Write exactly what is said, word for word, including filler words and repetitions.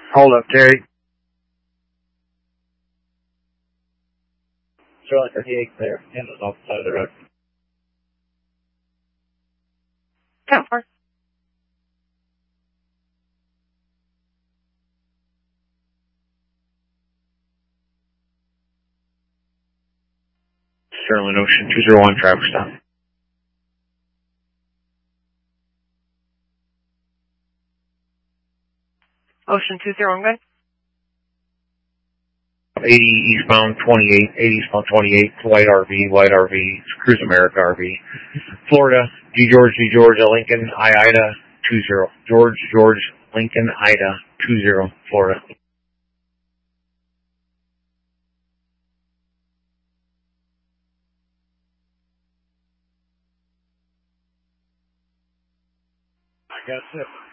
Hold up, Terry. Charlie thirty-eight clear. Handles off the side of the road. ten four. Sterling Ocean two zero one, traffic stop. Ocean two zero one, good. eighty eastbound twenty-eight, eighty eastbound twenty-eight, white R V, white R V, Cruise America R V. Florida, G George, G George, Lincoln, I Ida, two zero. George, George, Lincoln, Ida, two zero, Florida. I got it.